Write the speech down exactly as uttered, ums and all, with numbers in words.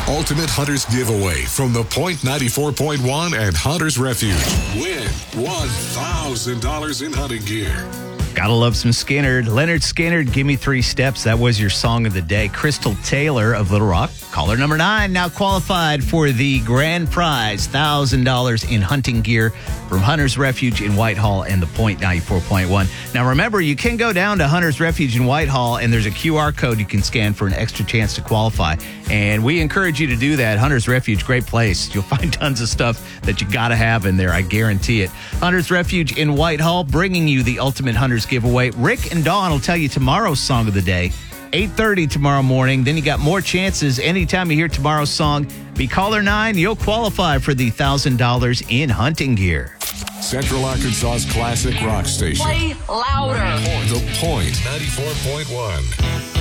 Ultimate Hunters giveaway from the Point ninety-four point one and Hunters Refuge. Win one thousand dollars in hunting gear. Gotta love some Skynyrd. Leonard Skynyrd, Give Me Three Steps. That was your song of the day. Crystal Taylor of Little Rock, caller number nine, now qualified for the grand prize, one thousand dollars in hunting gear from Hunters Refuge in Whitehall and the Point ninety-four point one. Now remember, you can go down to Hunters Refuge in Whitehall and there's a Q R code you can scan for an extra chance to qualify. And we encourage you to do that. Hunters Refuge, great place. You'll find tons of stuff that you gotta have in there, I guarantee it. Hunters Refuge in Whitehall, bringing you the Ultimate Hunters giveaway. Rick and Dawn will tell you tomorrow's song of the day, eight thirty tomorrow morning. Then you got more chances anytime you hear tomorrow's song. Be caller nine, you'll qualify for the one thousand dollars in hunting gear. Central Arkansas's classic rock station. Play louder. The Point ninety-four point one.